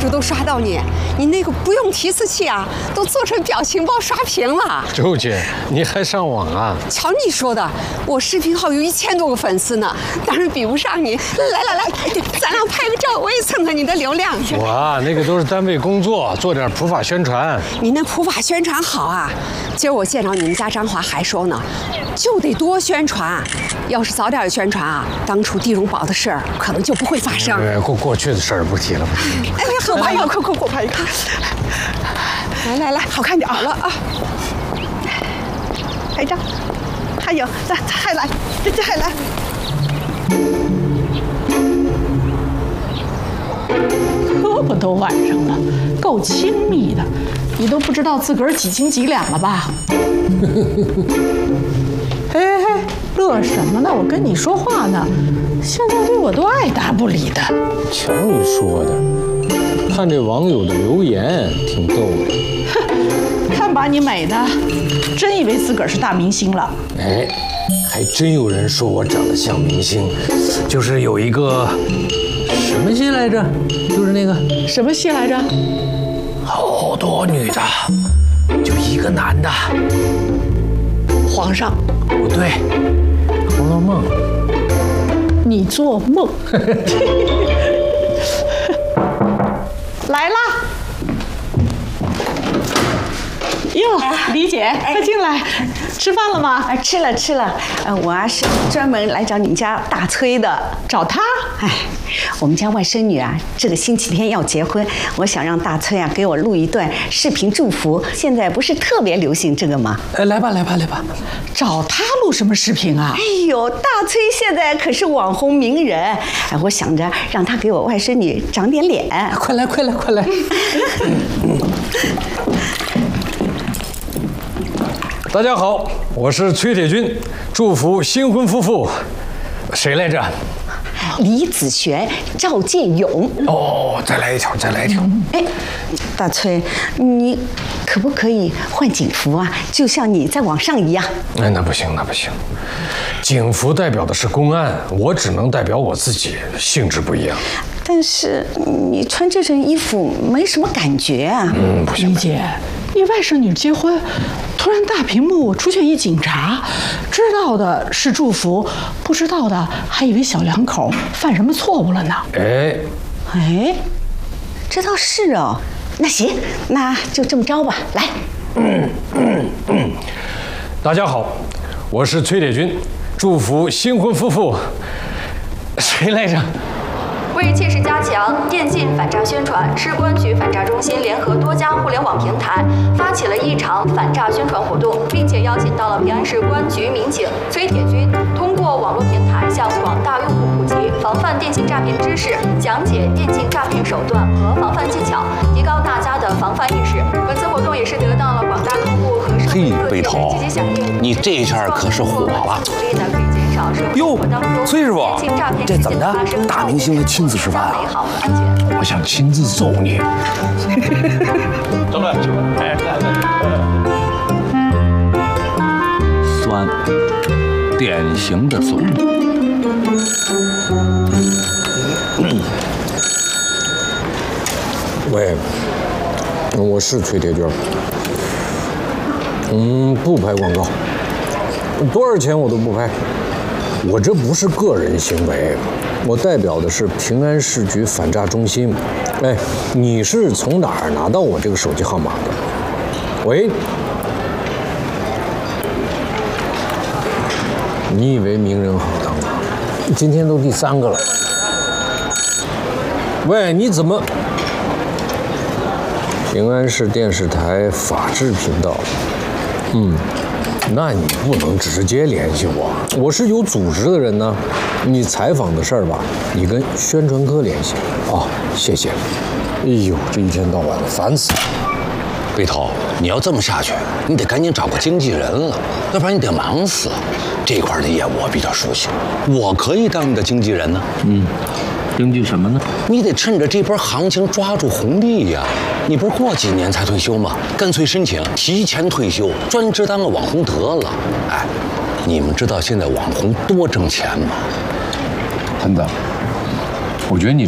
主都刷到你，你那个不用提词器啊，都做成表情包刷屏了。 周姐，你还上网啊？ 瞧你说的，我视频号有1000多个粉丝呢，当然比不上你。来，咱俩拍个照，我也蹭蹭你的流量。 哇，那个都是单位工作，做点普法宣传。 你那普法宣传好啊！今儿我见着你们家张华还说呢，就得多宣传。要是早点宣传啊，当初地荣宝的事儿可能就不会发生。 过去的事儿不提了，不提了。 哎，我拍一个，快，我拍一个。来，好看点好了啊！拍一张，还有，还来，这还来。 这不都晚上了，够亲密的，你都不知道自个儿几斤几两了吧？嘿，乐什么呢？我跟你说话呢，现在对我都爱答不理的。 瞧你说的，看这网友的留言挺逗的。 哼，看把你美的，真以为自个儿是大明星了。 哎，还真有人说我长得像明星，就是有一个什么戏来着？就是那个什么戏来着？ 好多女的，就一个男的。 皇上。 不对，《红楼梦》。 你做梦。来啦！哟，李姐，快进来，吃饭了吗？ 吃了。我是专门来找你们家大崔的。 找他？ 我们家外甥女啊，这个星期天要结婚，我想让大崔啊给我录一段视频祝福。现在不是特别流行这个吗？ 来吧。 找他录什么视频啊？ 哎呦，大崔现在可是网红名人，我想着让他给我外甥女长点脸。 快来！大家好，我是崔铁军，祝福新婚夫妇。谁来着？ 李子璇、赵建勇。 哦，再来一条。 哎，大崔，你可不可以换警服啊？就像你在网上一样。 哎，那不行。警服代表的是公安，我只能代表我自己，性质不一样。 但是你穿这身衣服没什么感觉啊。 不行。 李姐，你外甥女结婚，突然大屏幕出现一警察，知道的是祝福，不知道的还以为小两口犯什么错误了呢。 哎，这倒是哦。那行，那就这么着吧。来， 大家好，我是崔铁军，祝福新婚夫妇。谁来着？ 为切实加强电信反诈宣传，市公安局反诈中心联合多家互联网平台发起了一场反诈宣传活动，并且邀请到了平安市公安局民警崔铁军，通过网络平台向广大用户普及防范电信诈骗知识，讲解电信诈骗手段和防范技巧，提高大家的防范意识。本次活动也是得到了广大客户和社会各界的积极响应。 你这一下可是火了！ 哟， 崔师傅，这怎么的？大明星亲自吃饭啊？ 我想亲自揍你。走吧。 酸，典型的酸。 喂，我是崔铁军。不拍广告，多少钱我都不拍。我这不是个人行为，我代表的是平安市局反诈中心。哎，你是从哪儿拿到我这个手机号码的？喂，你以为名人好当啊？今天都第3个了。喂，你怎么？平安市电视台法制频道。那你不能直接联系我，我是有组织的人呢。你采访的事儿吧，你跟宣传科联系。哦，谢谢。哎呦，这一天到晚的烦死了。 北头，你要这么下去，你得赶紧找个经纪人了，要不然你得忙死。这块的业务我比较熟悉，我可以当你的经纪人呢。 经纪什么呢？ 你得趁着这波行情抓住红利呀！你不是过几年才退休吗？干脆申请提前退休，专职当个网红得了。哎，你们知道现在网红多挣钱吗？ 摊子，我觉得你